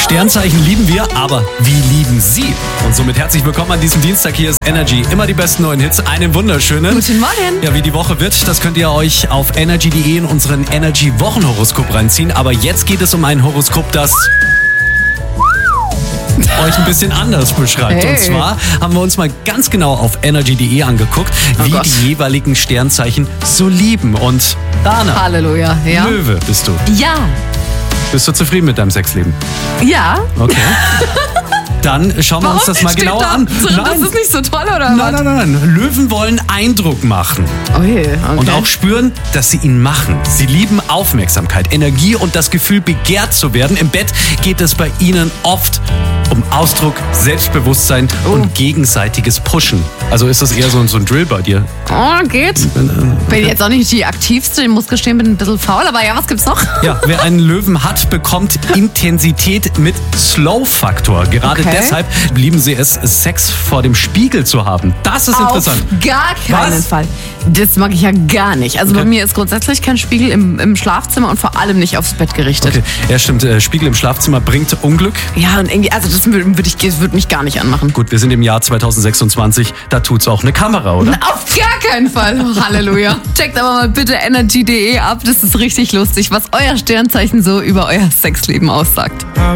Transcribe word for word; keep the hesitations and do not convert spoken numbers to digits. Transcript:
Sternzeichen lieben wir, aber wie lieben Sie? Und somit herzlich willkommen an diesem Dienstag. Hier ist Energy. Immer die besten neuen Hits. Einen wunderschönen. Guten Morgen. Ja, wie die Woche wird, das könnt ihr euch auf energy punkt de in unseren Energy-Wochenhoroskop reinziehen. Aber jetzt geht es um ein Horoskop, das euch ein bisschen anders beschreibt. Hey. Und zwar haben wir uns mal ganz genau auf energy punkt de angeguckt, Oh wie Gott. die jeweiligen Sternzeichen so lieben. Und Dana, Halleluja. Ja. Löwe bist du. Ja. Bist du zufrieden mit deinem Sexleben? Ja. Okay. Dann schauen wir uns das mal Steht genauer da, an. so, das ist nicht so toll, oder Nein, was? nein, nein, nein. Löwen wollen Eindruck machen Ui, okay. und auch spüren, dass sie ihn machen. Sie lieben Aufmerksamkeit, Energie und das Gefühl, begehrt zu werden. Im Bett geht es bei ihnen oft um Ausdruck, Selbstbewusstsein Oh. und gegenseitiges Pushen. Also ist das eher so, so ein Drill bei dir? Oh, geht. Bin jetzt auch nicht die aktivste, ich muss gestehen, bin ein bisschen faul, aber ja, was gibt's noch? Ja, wer einen Löwen hat, bekommt Intensität mit Slow-Faktor. Gerade Okay. deshalb lieben sie es, Sex vor dem Spiegel zu haben. Das ist interessant. Auf gar keinen Was? Fall. Das mag ich ja gar nicht. Also Okay. bei mir ist grundsätzlich kein Spiegel im, im Schlafzimmer und vor allem nicht aufs Bett gerichtet. Okay. Ja, stimmt. äh, Spiegel im Schlafzimmer bringt Unglück. Ja, und irgendwie, also das würde würd ich, das würd mich gar nicht anmachen. Gut, wir sind im Jahr zweitausendsechsundzwanzig. Da tut's auch eine Kamera, oder? Auf gar keinen Fall. Halleluja. Checkt aber mal bitte energy punkt de ab. Das ist richtig lustig, was euer Sternzeichen so über euer Sexleben aussagt.